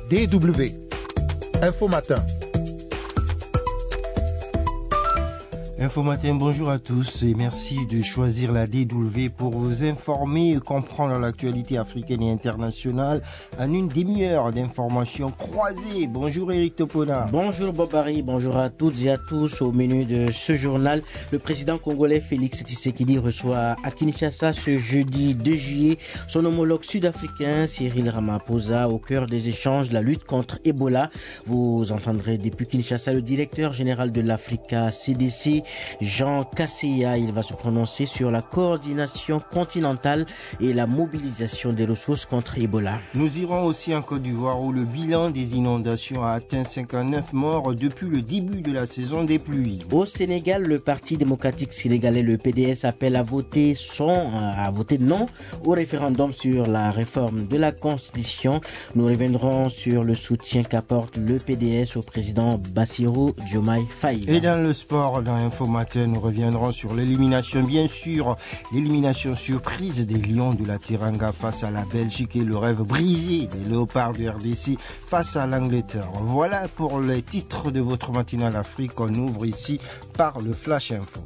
DW. Info Matin. Info Matin, bonjour à tous et merci de choisir la DW pour vous informer et comprendre l'actualité africaine et internationale en une demi-heure d'informations croisées. Bonjour Eric Topona. Bonjour Bobari, bonjour à toutes et à tous. Au menu de ce journal, le président congolais Félix Tshisekedi reçoit à Kinshasa ce jeudi 2 juillet son homologue sud-africain Cyril Ramaphosa au cœur des échanges de la lutte contre Ebola. Vous entendrez depuis Kinshasa le directeur général de l'Africa CDC, Jean Kasseya. Il va se prononcer sur la coordination continentale et la mobilisation des ressources contre Ebola. Nous irons aussi en Côte d'Ivoire où le bilan des inondations a atteint 59 morts depuis le début de la saison des pluies. Au Sénégal, le Parti démocratique sénégalais, le PDS, appelle à voter non au référendum sur la réforme de la Constitution. Nous reviendrons sur le soutien qu'apporte le PDS au président Bassirou Diomaye Faye. Et dans le sport, dans Info Matin, nous reviendrons sur l'élimination, bien sûr, l'élimination surprise des Lions de la Teranga face à la Belgique et le rêve brisé des Léopards de RDC face à l'Angleterre. Voilà pour les titres de votre matinale Afrique. On ouvre ici par le Flash Info.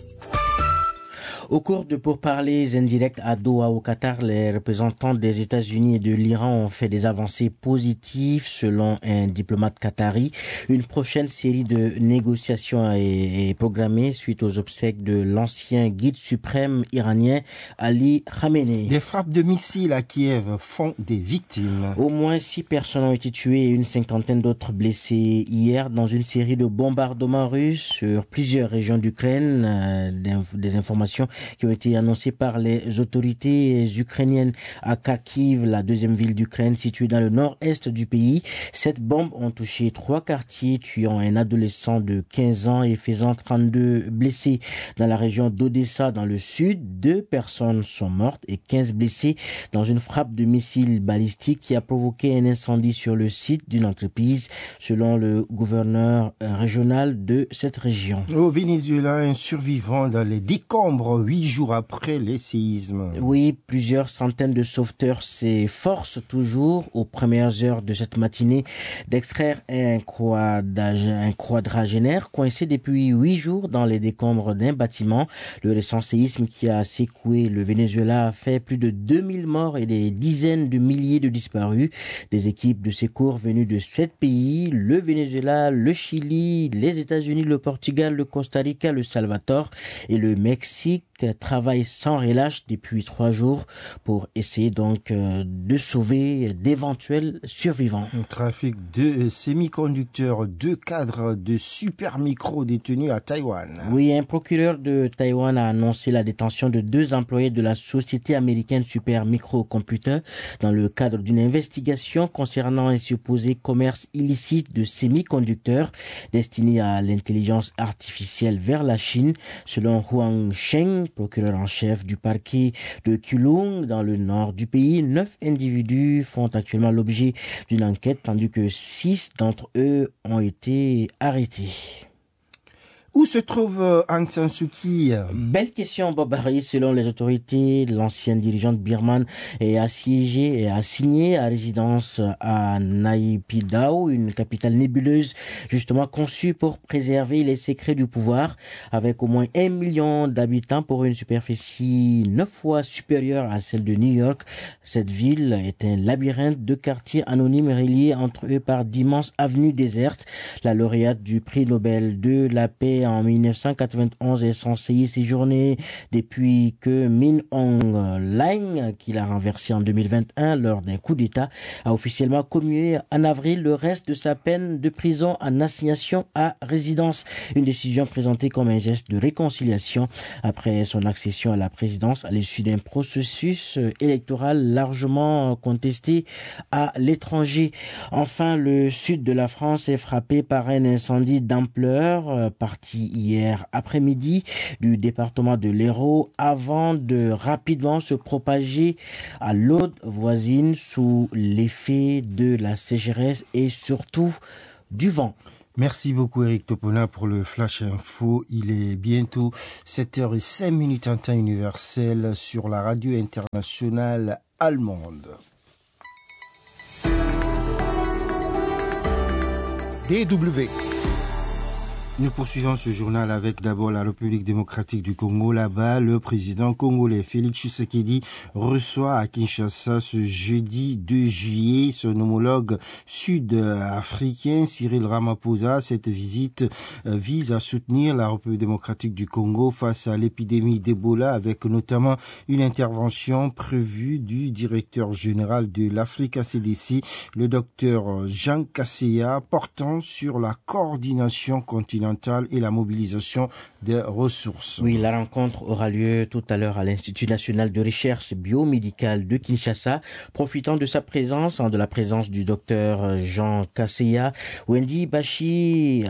Au cours de pourparlers indirects à Doha au Qatar, les représentants des États-Unis et de l'Iran ont fait des avancées positives selon un diplomate qatari. Une prochaine série de négociations est programmée suite aux obsèques de l'ancien guide suprême iranien Ali Khamenei. Des frappes de missiles à Kiev font des victimes. Au moins 6 personnes ont été tuées et une cinquantaine d'autres blessées hier dans une série de bombardements russes sur plusieurs régions d'Ukraine. Des informations qui ont été annoncées par les autorités ukrainiennes. À Kharkiv, la deuxième ville d'Ukraine située dans le nord-est du pays. 7 bombes ont touché 3 quartiers, tuant un adolescent de 15 ans et faisant 32 blessés. Dans la région d'Odessa, dans le sud, 2 personnes sont mortes et 15 blessés dans une frappe de missiles balistiques qui a provoqué un incendie sur le site d'une entreprise, selon le gouverneur régional de cette région. Au Venezuela, un survivant dans les décombres 8 jours après les séismes. Oui, plusieurs centaines de sauveteurs s'efforcent toujours aux premières heures de cette matinée d'extraire un quadragénaire coincé depuis 8 jours dans les décombres d'un bâtiment. Le récent séisme qui a secoué le Venezuela a fait plus de 2000 morts et des dizaines de milliers de disparus. Des équipes de secours venues de 7 pays, le Venezuela, le Chili, les États-Unis, le Portugal, le Costa Rica, le Salvador et le Mexique, travaille sans relâche depuis 3 jours pour essayer donc de sauver d'éventuels survivants. Un trafic de semi-conducteurs, 2 cadres de super micro détenus à Taïwan. Oui, un procureur de Taïwan a annoncé la détention de 2 employés de la société américaine Super Micro Computer dans le cadre d'une investigation concernant un supposé commerce illicite de semi-conducteurs destinés à l'intelligence artificielle vers la Chine, selon Huang Sheng, procureur en chef du parquet de Keelung dans le nord du pays. 9 individus font actuellement l'objet d'une enquête, tandis que 6 d'entre eux ont été arrêtés. Où se trouve Aung San Suu Kyi? Belle question, Bobari. Selon les autorités, l'ancienne dirigeante birmane est assiégée et assignée à résidence à Naypyidaw, une capitale nébuleuse justement conçue pour préserver les secrets du pouvoir, avec au moins 1 million d'habitants pour une superficie 9 fois supérieure à celle de New York. Cette ville est un labyrinthe de quartiers anonymes reliés entre eux par d'immenses avenues désertes. La lauréate du prix Nobel de la paix en 1991 est censée y séjourner depuis que Min Aung Hlaing, qui l'a renversé en 2021 lors d'un coup d'État, a officiellement commué en avril le reste de sa peine de prison en assignation à résidence. Une décision présentée comme un geste de réconciliation après son accession à la présidence à l'issue d'un processus électoral largement contesté à l'étranger. Enfin, le sud de la France est frappé par un incendie d'ampleur parti hier après-midi du département de l'Hérault avant de rapidement se propager à l'Aude voisine sous l'effet de la sécheresse et surtout du vent. Merci beaucoup Eric Topona pour le Flash Info. Il est bientôt 7h05 en temps universel sur la radio internationale allemande. DW. Nous poursuivons ce journal avec d'abord la République démocratique du Congo. Là-bas, le président congolais Félix Tshisekedi reçoit à Kinshasa ce jeudi 2 juillet son homologue sud-africain Cyril Ramaphosa. Cette visite vise à soutenir la République démocratique du Congo face à l'épidémie d'Ebola, avec notamment une intervention prévue du directeur général de l'Africa CDC, le docteur Jean Kaseya, portant sur la coordination continentale et la mobilisation des ressources. Oui, la rencontre aura lieu tout à l'heure à l'Institut national de recherche biomédicale de Kinshasa. Profitant de sa présence, de la présence du docteur Jean Kaseya, Wendy Bashi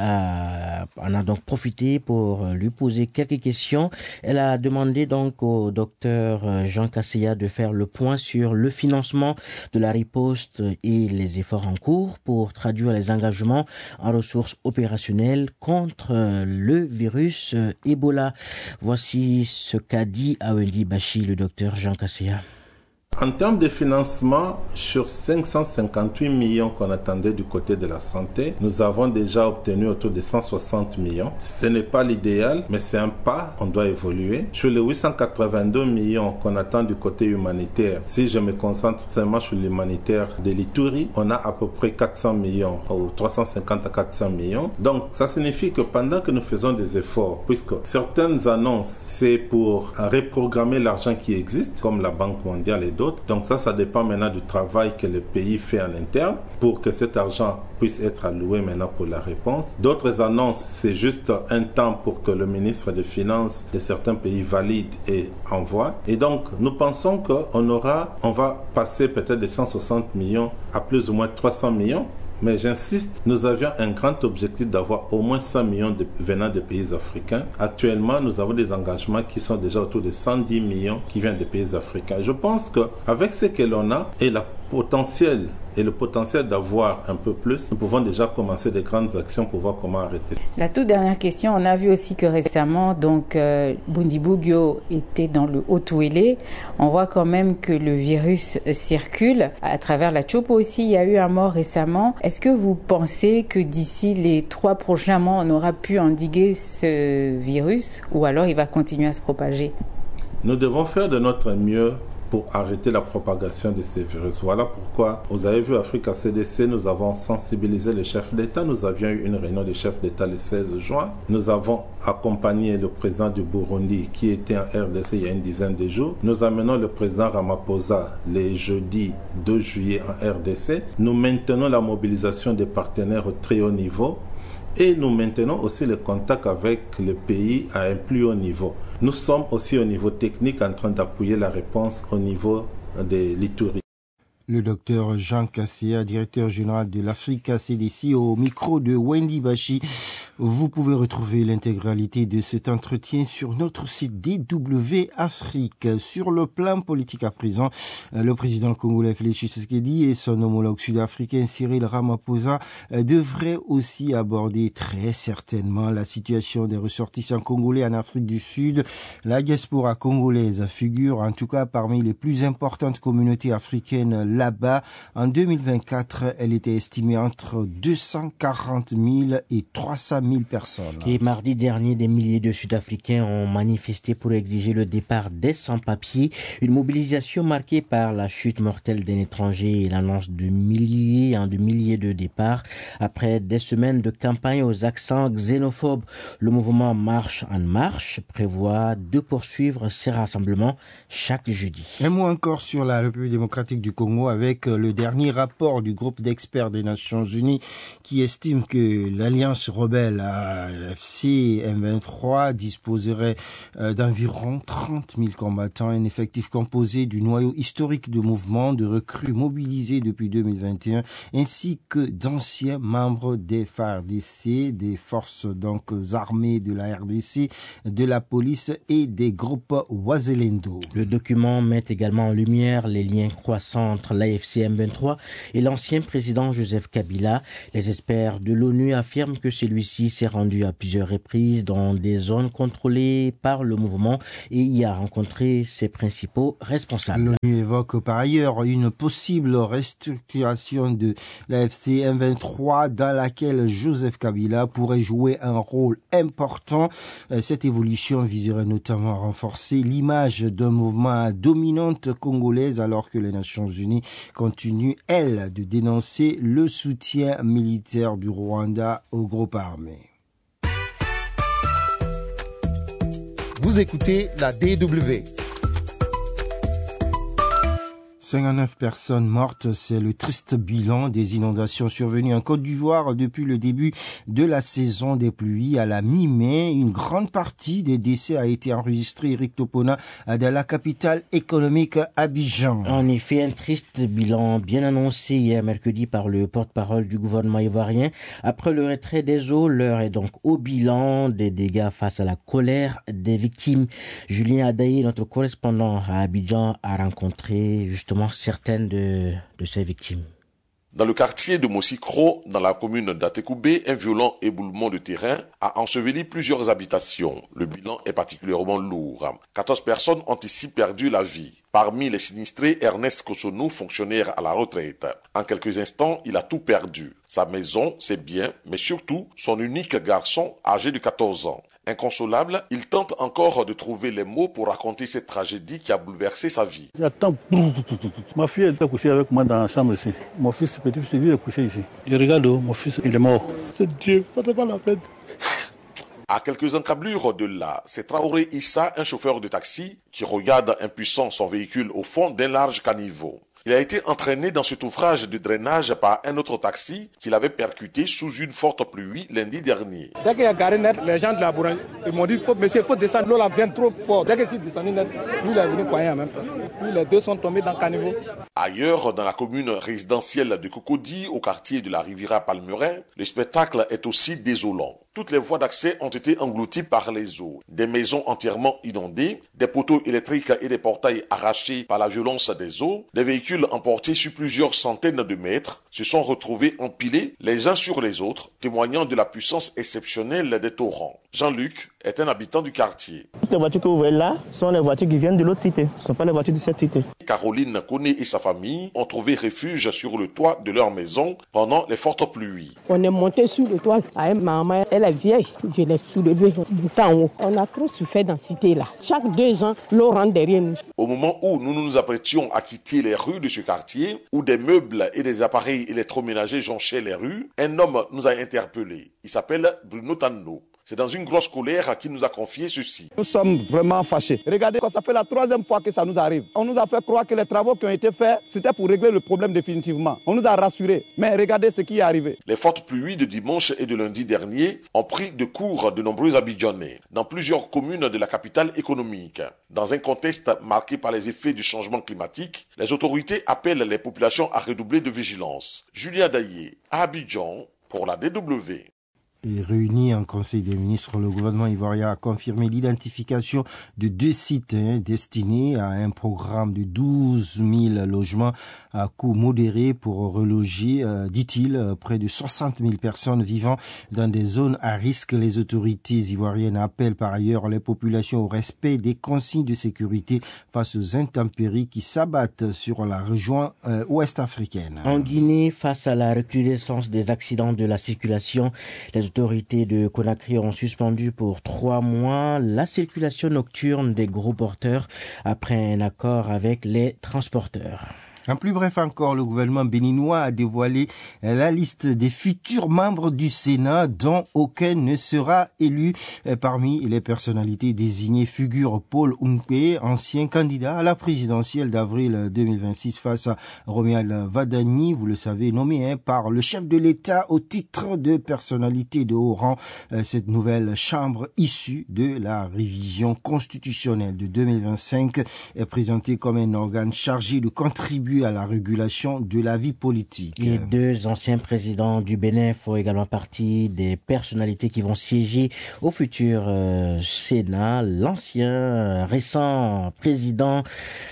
en a donc profité pour lui poser quelques questions. Elle a demandé donc au docteur Jean Kaseya de faire le point sur le financement de la riposte et les efforts en cours pour traduire les engagements en ressources opérationnelles contre le virus Ebola. Voici ce qu'a dit à Wendy Bashi le docteur Jean Kaseya. En termes de financement, sur 558 millions qu'on attendait du côté de la santé, nous avons déjà obtenu autour de 160 millions. Ce n'est pas l'idéal, mais c'est un pas, on doit évoluer. Sur les 882 millions qu'on attend du côté humanitaire, si je me concentre seulement sur l'humanitaire de l'Ituri, on a à peu près 400 millions, ou 350 à 400 millions. Donc, ça signifie que pendant que nous faisons des efforts, puisque certaines annonces, c'est pour reprogrammer l'argent qui existe, comme la Banque mondiale et d'autres. Donc ça dépend maintenant du travail que le pays fait en interne pour que cet argent puisse être alloué maintenant pour la réponse. D'autres annonces, c'est juste un temps pour que le ministre des Finances de certains pays valide et envoie. Et donc, nous pensons qu'on va passer peut-être de 160 millions à plus ou moins 300 millions. Mais j'insiste, nous avions un grand objectif d'avoir au moins 100 millions venant des pays africains. Actuellement, nous avons des engagements qui sont déjà autour de 110 millions qui viennent des pays africains. Je pense qu'avec ce que l'on a et le potentiel d'avoir un peu plus, nous pouvons déjà commencer des grandes actions pour voir comment arrêter. La toute dernière question, on a vu aussi que récemment, Bundibugyo était dans le Haut-Ouélé. On voit quand même que le virus circule. À travers la Tchopo aussi, il y a eu un mort récemment. Est-ce que vous pensez que d'ici les 3 prochains mois, on aura pu endiguer ce virus ou alors il va continuer à se propager? Nous devons faire de notre mieux pour arrêter la propagation de ces virus. Voilà pourquoi, vous avez vu, Africa CDC, nous avons sensibilisé les chefs d'État. Nous avions eu une réunion des chefs d'État le 16 juin. Nous avons accompagné le président du Burundi qui était en RDC il y a une dizaine de jours. Nous amenons le président Ramaphosa le jeudi 2 juillet en RDC. Nous maintenons la mobilisation des partenaires au très haut niveau. Et nous maintenons aussi le contact avec le pays à un plus haut niveau. Nous sommes aussi au niveau technique en train d'appuyer la réponse au niveau de l'Ituri. Le docteur Jean Kaseya, directeur général de l'Africa CDC, au micro de Wendy Bashi. Vous pouvez retrouver l'intégralité de cet entretien sur notre site DW Afrique. Sur le plan politique à présent, le président congolais Félix Tshisekedi et son homologue sud-africain Cyril Ramaphosa devraient aussi aborder très certainement la situation des ressortissants congolais en Afrique du Sud. La diaspora congolaise figure en tout cas parmi les plus importantes communautés africaines là-bas. En 2024, elle était estimée entre 240 000 et 300 000 personnes. Et mardi dernier, des milliers de Sud-Africains ont manifesté pour exiger le départ des sans-papiers. Une mobilisation marquée par la chute mortelle d'un étranger et l'annonce de milliers de départs. Après des semaines de campagne aux accents xénophobes, le mouvement Marche en Marche prévoit de poursuivre ses rassemblements chaque jeudi. Un mot encore sur la République démocratique du Congo avec le dernier rapport du groupe d'experts des Nations Unies qui estime que l'Alliance rebelle AFC M23 disposerait d'environ 30 000 combattants, un effectif composé du noyau historique de mouvement de recrues mobilisés depuis 2021, ainsi que d'anciens membres des FARDC, des forces donc armées de la RDC, de la police et des groupes Wazalendo. Le document met également en lumière les liens croissants entre l'AFC M23 et l'ancien président Joseph Kabila. Les experts de l'ONU affirment que celui-ci Tshisekedi s'est rendu à plusieurs reprises dans des zones contrôlées par le mouvement et y a rencontré ses principaux responsables. L'ONU évoque par ailleurs une possible restructuration de l'AFC M23 dans laquelle Joseph Kabila pourrait jouer un rôle important. Cette évolution viserait notamment à renforcer l'image d'un mouvement dominante congolaise alors que les Nations Unies continuent, elles, de dénoncer le soutien militaire du Rwanda au groupe armé. Vous écoutez la DW. 59 personnes mortes, c'est le triste bilan des inondations survenues en Côte d'Ivoire depuis le début de la saison des pluies à la mi-mai. Une grande partie des décès a été enregistrée, Eric Topona, dans la capitale économique Abidjan. En effet, un triste bilan bien annoncé hier mercredi par le porte-parole du gouvernement ivoirien. Après le retrait des eaux, l'heure est donc au bilan des dégâts face à la colère des victimes. Julien Adaye, notre correspondant à Abidjan, a rencontré justement certaines de ces victimes. Dans le quartier de Mossikro, dans la commune d'Atekoubé, un violent éboulement de terrain a enseveli plusieurs habitations. Le bilan est particulièrement lourd. 14 personnes ont ici perdu la vie. Parmi les sinistrés, Ernest Kosonou, fonctionnaire à la retraite. En quelques instants, il a tout perdu. Sa maison, ses biens, mais surtout son unique garçon âgé de 14 ans. Inconsolable, il tente encore de trouver les mots pour raconter cette tragédie qui a bouleversé sa vie. J'attends. Ma fille était couchée avec moi dans la chambre ici. Mon fils, petit-fils, lui est couché ici. Je regarde, mon fils, il est mort. C'est Dieu, ça ne fait pas la peine. À quelques encablures de là, c'est Traoré Issa, un chauffeur de taxi, qui regarde impuissant son véhicule au fond d'un large caniveau. Il a été entraîné dans cet ouvrage de drainage par un autre taxi qu'il avait percuté sous une forte pluie lundi dernier. Dès qu'il y a garé net, les gens de la boulangerie, ils m'ont dit, monsieur, il faut descendre, l'eau là vient trop fort. Dès que je suis descendu net, lui il est venu coyer en même temps. Puis les deux sont tombés dans le caniveau. Ailleurs, dans la commune résidentielle de Cocody, au quartier de la Riviera Palmerain, le spectacle est aussi désolant. Toutes les voies d'accès ont été englouties par les eaux. Des maisons entièrement inondées, des poteaux électriques et des portails arrachés par la violence des eaux, des véhicules emportés sur plusieurs centaines de mètres se sont retrouvés empilés les uns sur les autres, témoignant de la puissance exceptionnelle des torrents. Jean-Luc est un habitant du quartier. Toutes les voitures que vous voyez là sont les voitures qui viennent de l'autre cité. Ce ne sont pas les voitures de cette cité. Caroline Koné et sa famille ont trouvé refuge sur le toit de leur maison pendant les fortes pluies. On est monté sur le toit avec maman. Elle est vieille. Je l'ai soulevée tout en haut. On a trop souffert dans cette cité-là. Chaque 2 ans, l'eau rentre derrière nous. Au moment où nous nous apprêtions à quitter les rues de ce quartier, où des meubles et des appareils électroménagers jonchaient les rues, un homme nous a interpellés. Il s'appelle Bruno Tanno. C'est dans une grosse colère qu'il nous a confié ceci. Nous sommes vraiment fâchés. Regardez, ça fait la 3e fois que ça nous arrive. On nous a fait croire que les travaux qui ont été faits, c'était pour régler le problème définitivement. On nous a rassurés. Mais regardez ce qui est arrivé. Les fortes pluies de dimanche et de lundi dernier ont pris de court de nombreux Abidjanais dans plusieurs communes de la capitale économique. Dans un contexte marqué par les effets du changement climatique, les autorités appellent les populations à redoubler de vigilance. Julien Daillé, à Abidjan, pour la DW. Et réuni en Conseil des ministres, le gouvernement ivoirien a confirmé l'identification de 2 sites destinés à un programme de 12 000 logements à coût modéré pour reloger, dit-il, près de 60 000 personnes vivant dans des zones à risque. Les autorités ivoiriennes appellent par ailleurs les populations au respect des consignes de sécurité face aux intempéries qui s'abattent sur la région ouest africaine. En Guinée, face à la recrudescence des accidents de la circulation, les autorités de Conakry ont suspendu pour 3 mois la circulation nocturne des gros porteurs après un accord avec les transporteurs. En plus bref encore, le gouvernement béninois a dévoilé la liste des futurs membres du Sénat dont aucun ne sera élu. Parmi les personnalités désignées figure Paul Oumpe, ancien candidat à la présidentielle d'avril 2026 face à Romuald Vadani, vous le savez, nommé par le chef de l'État au titre de personnalité de haut rang. Cette nouvelle chambre issue de la révision constitutionnelle de 2025 est présentée comme un organe chargé de contribuer à la régulation de la vie politique. Les 2 anciens présidents du Bénin font également partie des personnalités qui vont siéger au futur Sénat. L'ancien récent président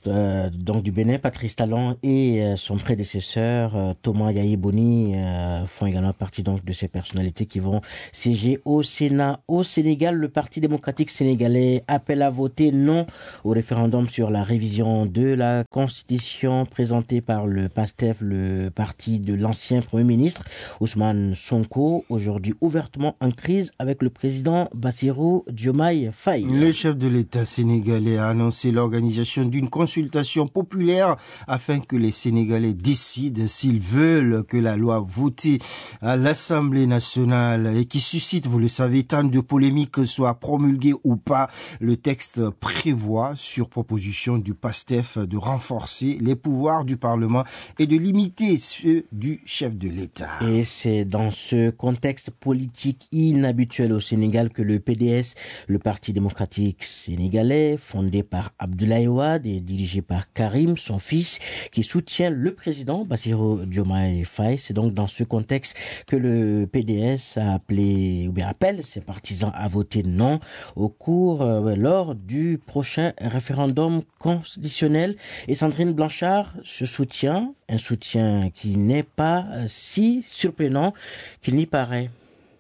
donc du Bénin, Patrice Talon et son prédécesseur Thomas Yahi Boni font également partie donc de ces personnalités qui vont siéger au Sénat. Au Sénégal, le Parti démocratique sénégalais appelle à voter non au référendum sur la révision de la Constitution présentée par le PASTEF, le parti de l'ancien Premier ministre Ousmane Sonko, aujourd'hui ouvertement en crise avec le président Bassirou Diomaye Faye. Le chef de l'État sénégalais a annoncé l'organisation d'une consultation populaire afin que les Sénégalais décident s'ils veulent que la loi votée à l'Assemblée nationale et qui suscite, vous le savez, tant de polémiques soit promulguée ou pas. Le texte prévoit, sur proposition du PASTEF, de renforcer les pouvoirs du Parlement et de limiter ceux du chef de l'État. Et c'est dans ce contexte politique inhabituel au Sénégal que le PDS, le Parti démocratique sénégalais, fondé par Abdoulaye Wade et dirigé par Karim, son fils, qui soutient le président Bassirou Diomaye Faye. C'est donc dans ce contexte que le PDS a appelle ses partisans à voter non lors du prochain référendum constitutionnel. Et Sandrine Blanchard, un soutien qui n'est pas si surprenant qu'il n'y paraît.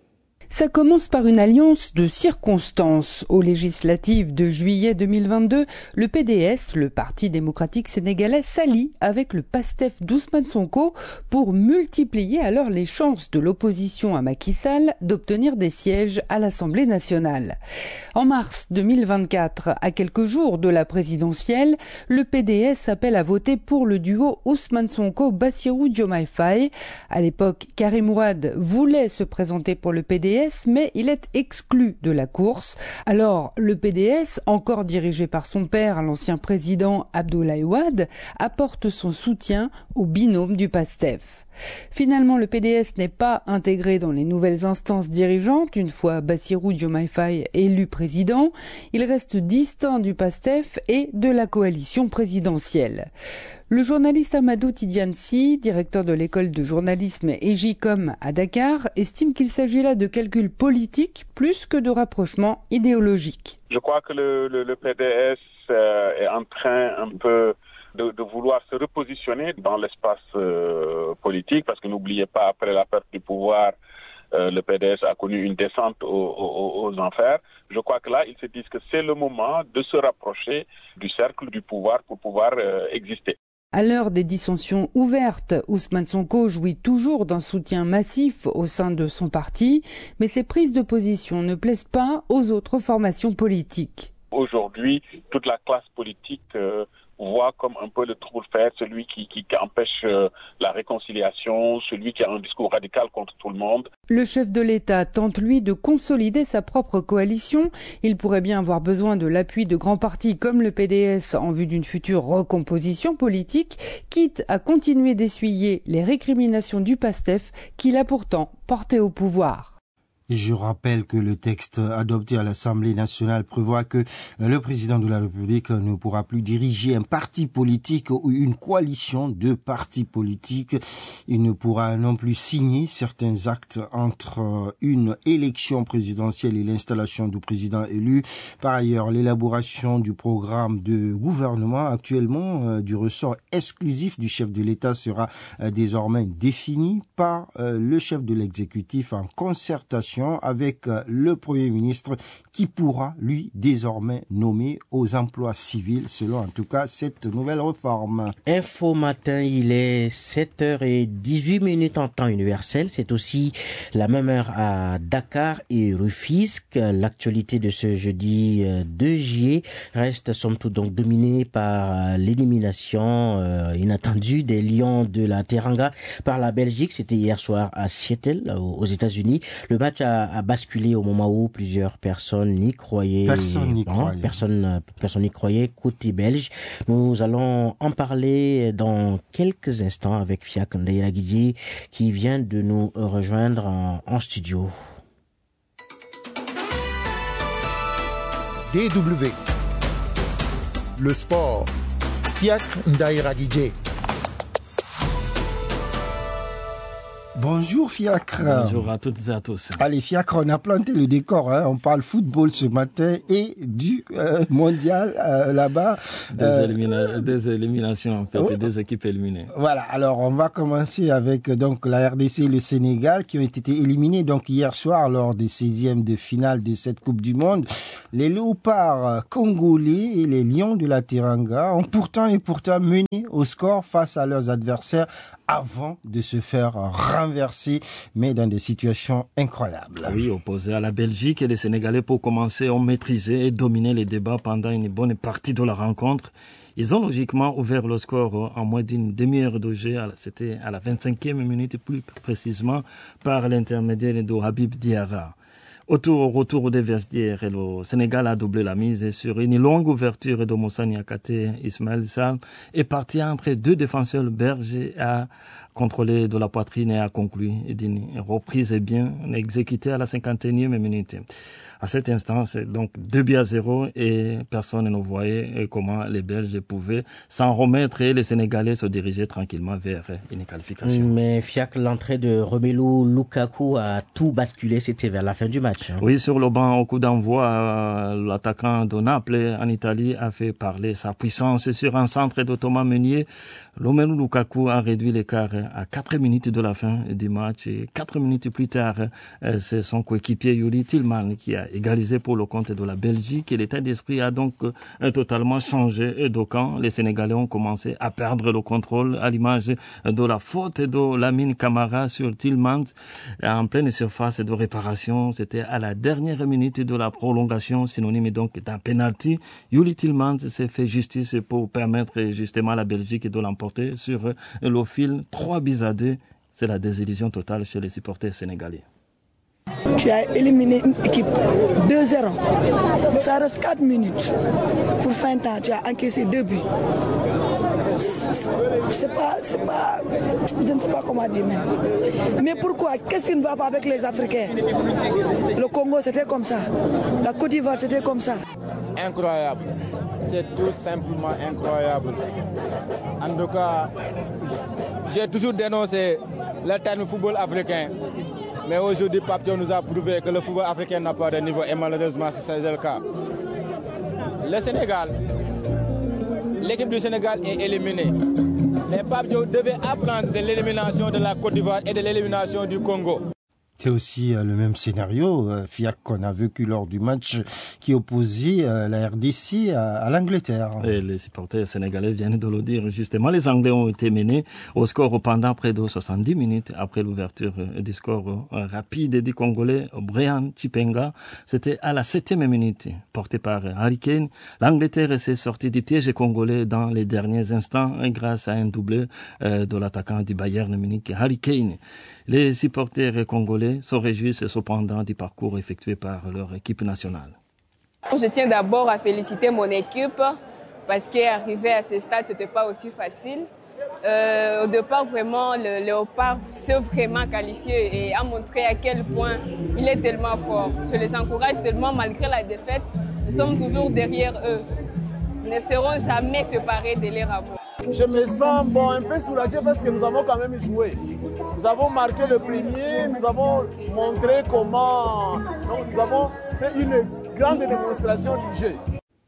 Ça commence par une alliance de circonstances. Aux législatives de juillet 2022, le PDS, le Parti démocratique sénégalais, s'allie avec le PASTEF d'Ousmane Sonko pour multiplier alors les chances de l'opposition à Macky Sall d'obtenir des sièges à l'Assemblée nationale. En mars 2024, à quelques jours de la présidentielle, le PDS appelle à voter pour le duo Ousmane Sonko-Bassirou Diomaye Faye. À l'époque, Karim Wade voulait se présenter pour le PDS, mais il est exclu de la course. Alors, le PDS, encore dirigé par son père, l'ancien président Abdoulaye Wade, apporte son soutien au binôme du PASTEF. Finalement, le PDS n'est pas intégré dans les nouvelles instances dirigeantes une fois Bassirou Diomaye Faye élu président. Il reste distinct du PASTEF et de la coalition présidentielle. Le journaliste Amadou Tidiane-Sy, directeur de l'école de journalisme EJICOM à Dakar, estime qu'il s'agit là de calculs politiques plus que de rapprochements idéologiques. Je crois que le PDS est en train un peu de vouloir se repositionner dans l'espace politique, parce que n'oubliez pas, après la perte du pouvoir, le PDS a connu une descente aux enfers. Je crois que là, ils se disent que c'est le moment de se rapprocher du cercle du pouvoir pour pouvoir exister. À l'heure des dissensions ouvertes, Ousmane Sonko jouit toujours d'un soutien massif au sein de son parti, mais ses prises de position ne plaisent pas aux autres formations politiques. Aujourd'hui, toute la classe politique voit comme un peu le trou de fer, celui qui empêche la réconciliation, celui qui a un discours radical contre tout le monde. Le chef de l'État tente, lui, de consolider sa propre coalition. Il pourrait bien avoir besoin de l'appui de grands partis comme le PDS en vue d'une future recomposition politique, quitte à continuer d'essuyer les récriminations du PASTEF qu'il a pourtant porté au pouvoir. Je rappelle que le texte adopté à l'Assemblée nationale prévoit que le président de la République ne pourra plus diriger un parti politique ou une coalition de partis politiques. Il ne pourra non plus signer certains actes entre une élection présidentielle et l'installation du président élu. Par ailleurs, l'élaboration du programme de gouvernement actuellement du ressort exclusif du chef de l'État sera désormais définie par le chef de l'exécutif en concertation avec le Premier ministre qui pourra, lui, désormais nommer aux emplois civils, selon en tout cas cette nouvelle réforme. Info Matin, il est 7h18 en temps universel. C'est aussi la même heure à Dakar et Rufisque. L'actualité de ce jeudi 2 juillet reste somme toute donc dominée par l'élimination inattendue des Lions de la Teranga par la Belgique. C'était hier soir à Seattle, aux États-Unis. Le match a basculé au moment où plusieurs personnes n'y croyaient. Personne n'y croyait. Personne n'y croyait côté belge. Nous allons en parler dans quelques instants avec Fiak Ndaïragidji qui vient de nous rejoindre en studio. DW. Le sport. Fiak Ndaïragidji. Bonjour Fiacre. Bonjour à toutes et à tous. Allez Fiacre, on a planté le décor, hein. On parle football ce matin et du mondial là-bas. Des éliminations en fait, et des équipes éliminées. Voilà, alors on va commencer avec donc la RDC et le Sénégal qui ont été éliminés donc hier soir lors des 16e de finale de cette Coupe du Monde. Les léopards congolais et les lions de la Teranga ont pourtant mené au score face à leurs adversaires avant de se faire renverser, mais dans des situations incroyables. Oui, opposés à la Belgique, et les Sénégalais, pour commencer, ont maîtrisé et dominé les débats pendant une bonne partie de la rencontre. Ils ont logiquement ouvert le score en moins d'une demi-heure de jeu. C'était à la 25e minute, plus précisément, par l'intermédiaire de Habib Diarra. Au retour des vestiaires, le Sénégal a doublé la mise sur une longue ouverture de Moussa Niakate. Ismaël Sarr est parti entre deux défenseurs belges à contrôler de la poitrine et a conclu d'une reprise bien exécutée à la 51e minute. À cet instant, c'est donc 2-0 et personne ne voyait comment les Belges pouvaient s'en remettre et les Sénégalais se dirigeaient tranquillement vers une qualification. Mais Fiac, l'entrée de Romelu Lukaku a tout basculé, c'était vers la fin du match. Oui, sur le banc, au coup d'envoi, l'attaquant de Naples en Italie a fait parler sa puissance sur un centre de Thomas Meunier. Romelu Lukaku a réduit l'écart à 4 minutes de la fin du match et 4 minutes plus tard, c'est son coéquipier Yuri Tillman qui a égalisé pour le compte de la Belgique et l'état d'esprit a donc totalement changé de camp. Les Sénégalais ont commencé à perdre le contrôle à l'image de la faute de Lamine Camara sur Tillman en pleine surface de réparation. C'était à la dernière minute de la prolongation, synonyme donc d'un penalty. Yuri Tillman s'est fait justice pour permettre justement à la Belgique de l'emporter sur le fil 3-2. C'est la désillusion totale chez les supporters sénégalais. Tu as éliminé une équipe 2-0. Ça reste 4 minutes pour fin de temps. Tu as encaissé 2 buts. C'est pas, je ne sais pas comment dire même. Mais pourquoi? Qu'est-ce qui ne va pas avec les Africains? Le Congo c'était comme ça. La Côte d'Ivoire c'était comme ça. Incroyable. C'est tout simplement incroyable. En tout cas, j'ai toujours dénoncé le terme football africain. Mais aujourd'hui, Papio nous a prouvé que le football africain n'a pas de niveau et malheureusement, c'est le cas. Le Sénégal, l'équipe du Sénégal est éliminée. Mais Papio devait apprendre de l'élimination de la Côte d'Ivoire et de l'élimination du Congo. C'est aussi le même scénario, Fiac, qu'on a vécu lors du match qui opposait la RDC à l'Angleterre. Et les supporters sénégalais viennent de le dire justement. Les Anglais ont été menés au score pendant près de 70 minutes après l'ouverture du score rapide du Congolais Brian Chipenga. C'était à la 7e minute, porté par Harry Kane. L'Angleterre s'est sortie du piège congolais dans les derniers instants grâce à un doublé de l'attaquant du Bayern Munich, Harry Kane. Les supporters congolais se réjouissent cependant du parcours effectué par leur équipe nationale. Je tiens d'abord à féliciter mon équipe parce qu'arriver à ce stade, ce n'était pas aussi facile. Au départ, vraiment, le Léopard s'est vraiment qualifié et a montré à quel point il est tellement fort. Je les encourage tellement malgré la défaite. Nous sommes toujours derrière eux. Nous ne serons jamais séparés de leur amour. Je me sens un peu soulagé parce que nous avons quand même joué. Nous avons marqué le premier, nous avons montré comment... Donc, nous avons fait une grande démonstration du jeu.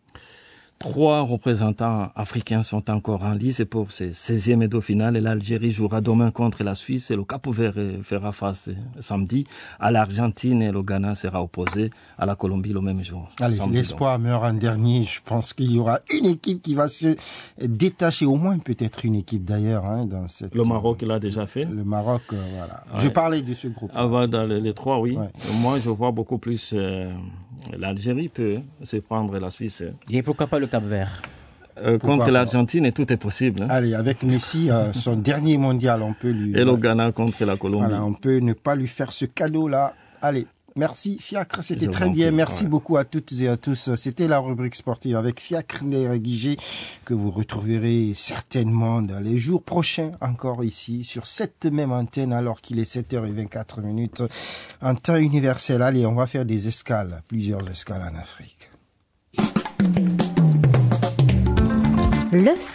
3 représentants africains sont encore en lice pour ces 16e de finale. L'Algérie jouera demain contre la Suisse et le Cap-Vert fera face samedi à l'Argentine et le Ghana sera opposé à la Colombie le même jour. Allez, l'espoir meurt en dernier. Je pense qu'il y aura une équipe qui va se détacher, au moins peut-être une équipe d'ailleurs. Dans cette... Le Maroc l'a déjà fait. Le Maroc, voilà. Ouais. Je parlais de ce groupe. Dans les 3, oui. Ouais. Moi, je vois beaucoup plus... L'Algérie peut se prendre la Suisse. Et pourquoi pas le Cap-Vert? Contre l'Argentine, et tout est possible. Allez, avec Messi, son dernier mondial, on peut lui... Et le Ghana contre la Colombie. Voilà, on peut ne pas lui faire ce cadeau-là. Allez, merci Fiacre, c'était très bien. Merci beaucoup à toutes et à tous. C'était la rubrique sportive avec Fiacre Guigé que vous retrouverez certainement dans les jours prochains encore ici sur cette même antenne alors qu'il est 7h24 en temps universel. Allez, on va faire des escales, plusieurs escales en Afrique. Le saviez-vous ?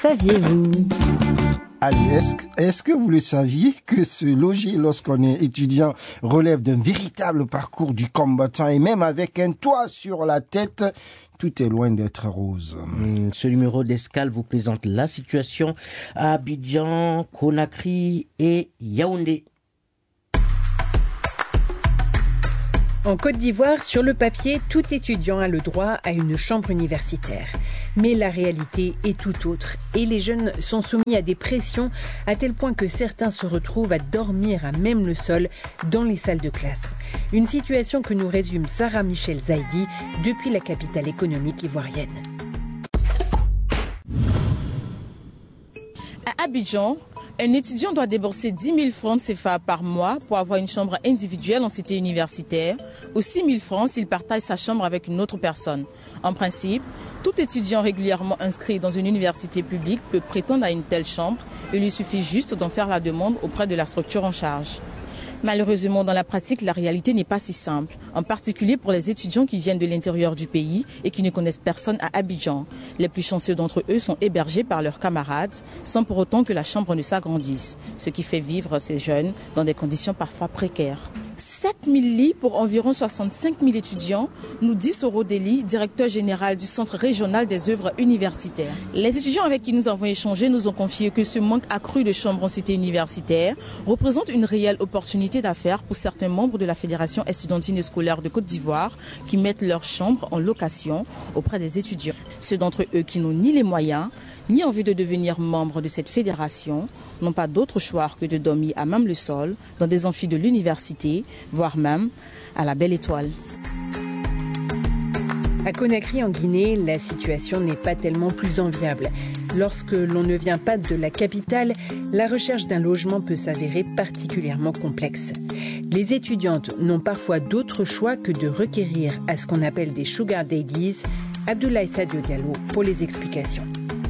Allez, est-ce que vous le saviez que se loger lorsqu'on est étudiant relève d'un véritable parcours du combattant et même avec un toit sur la tête, tout est loin d'être rose. Ce numéro d'Escale vous présente la situation à Abidjan, Conakry et Yaoundé. En Côte d'Ivoire, sur le papier, tout étudiant a le droit à une chambre universitaire. Mais la réalité est tout autre et les jeunes sont soumis à des pressions à tel point que certains se retrouvent à dormir à même le sol dans les salles de classe. Une situation que nous résume Sarah Michel Zaidi depuis la capitale économique ivoirienne. À Abidjan, un étudiant doit débourser 10 000 francs CFA par mois pour avoir une chambre individuelle en cité universitaire ou 6 000 francs s'il partage sa chambre avec une autre personne. En principe, tout étudiant régulièrement inscrit dans une université publique peut prétendre à une telle chambre. Il lui suffit juste d'en faire la demande auprès de la structure en charge. Malheureusement, dans la pratique, la réalité n'est pas si simple, en particulier pour les étudiants qui viennent de l'intérieur du pays et qui ne connaissent personne à Abidjan. Les plus chanceux d'entre eux sont hébergés par leurs camarades, sans pour autant que la chambre ne s'agrandisse, ce qui fait vivre ces jeunes dans des conditions parfois précaires. 7 000 lits pour environ 65 000 étudiants, nous dit Soro Deli, directeur général du Centre régional des œuvres universitaires. Les étudiants avec qui nous avons échangé nous ont confié que ce manque accru de chambres en cité universitaire représente une réelle opportunité d'affaires pour certains membres de la Fédération estudiantine et scolaire de Côte d'Ivoire qui mettent leurs chambres en location auprès des étudiants. Ceux d'entre eux qui n'ont ni les moyens, ni envie de devenir membres de cette fédération, n'ont pas d'autre choix que de dormir à même le sol, dans des amphis de l'université, voire même à la Belle Étoile. À Conakry, en Guinée, la situation n'est pas tellement plus enviable. Lorsque l'on ne vient pas de la capitale, la recherche d'un logement peut s'avérer particulièrement complexe. Les étudiantes n'ont parfois d'autre choix que de requérir à ce qu'on appelle des sugar daddies. Abdoulaye Sadio Diallo pour les explications.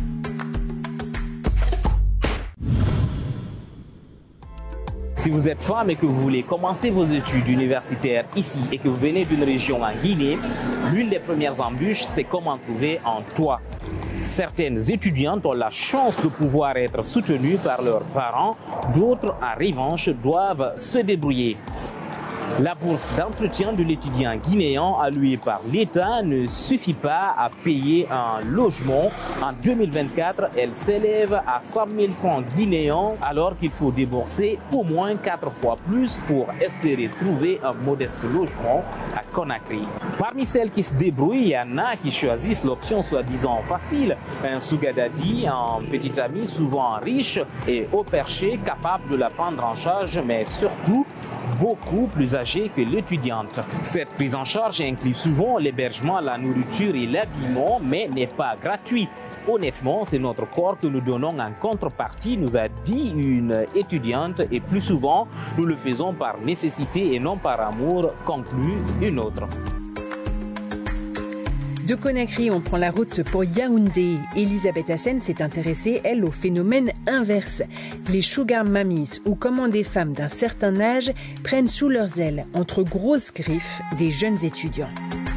Si vous êtes femme et que vous voulez commencer vos études universitaires ici et que vous venez d'une région en Guinée, l'une des premières embûches, c'est comment trouver un toit. Certaines étudiantes ont la chance de pouvoir être soutenues par leurs parents, d'autres, en revanche, doivent se débrouiller. La bourse d'entretien de l'étudiant guinéen allouée par l'État ne suffit pas à payer un logement. En 2024, elle s'élève à 100 000 francs guinéens alors qu'il faut débourser au moins 4 fois plus pour espérer trouver un modeste logement à Conakry. Parmi celles qui se débrouillent, il y en a qui choisissent l'option soi-disant facile, un sugar daddy, un petit ami souvent riche et haut perché capable de la prendre en charge, mais surtout beaucoup plus âgé que l'étudiante. Cette prise en charge inclut souvent l'hébergement, la nourriture et l'habillement, mais n'est pas gratuit. Honnêtement, c'est notre corps que nous donnons en contrepartie, nous a dit une étudiante, et plus souvent, nous le faisons par nécessité et non par amour, conclut une autre. De Conakry, on prend la route pour Yaoundé. Elisabeth Hassen s'est intéressée, elle, au phénomène inverse. Les sugar mummies, ou comment des femmes d'un certain âge prennent sous leurs ailes, entre grosses griffes, des jeunes étudiants.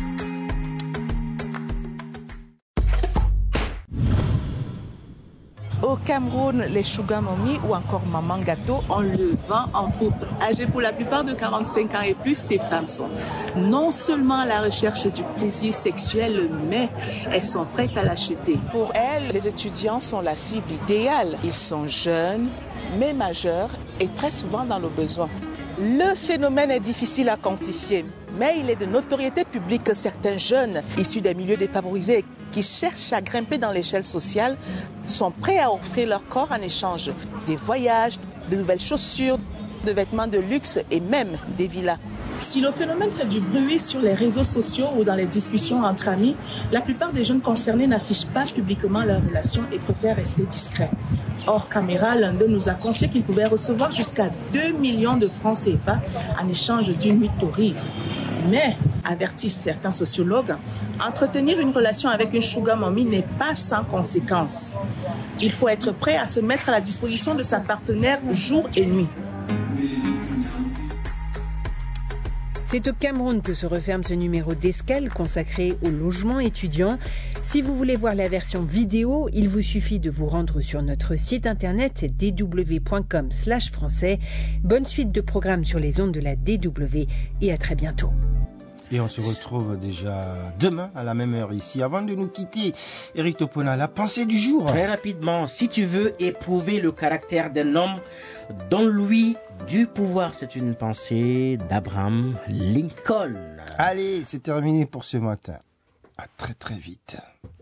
Au Cameroun, les sugar mommy ou encore maman gâteau, on le vend en couple. Âgées pour la plupart de 45 ans et plus, ces femmes sont non seulement à la recherche du plaisir sexuel, mais elles sont prêtes à l'acheter. Pour elles, les étudiants sont la cible idéale. Ils sont jeunes, mais majeurs et très souvent dans le besoin. Le phénomène est difficile à quantifier, mais il est de notoriété publique que certains jeunes issus des milieux défavorisés qui cherchent à grimper dans l'échelle sociale sont prêts à offrir leur corps en échange des voyages, de nouvelles chaussures, de vêtements de luxe et même des villas. Si le phénomène fait du bruit sur les réseaux sociaux ou dans les discussions entre amis, la plupart des jeunes concernés n'affichent pas publiquement leur relation et préfèrent rester discrets. Hors caméra, l'un d'eux nous a confié qu'il pouvait recevoir jusqu'à 2 millions de francs CFA en échange d'une nuit torride. Mais, avertissent certains sociologues, entretenir une relation avec une sugar mommy n'est pas sans conséquences. Il faut être prêt à se mettre à la disposition de sa partenaire jour et nuit. C'est au Cameroun que se referme ce numéro d'Escale consacré au logement étudiant. Si vous voulez voir la version vidéo, il vous suffit de vous rendre sur notre site internet dw.com/français. Bonne suite de programmes sur les ondes de la DW et à très bientôt. Et on se retrouve déjà demain à la même heure ici. Avant de nous quitter, Eric Topona, la pensée du jour. Très rapidement, si tu veux éprouver le caractère d'un homme, donne-lui du pouvoir. C'est une pensée d'Abraham Lincoln. Allez, c'est terminé pour ce matin. À très très vite.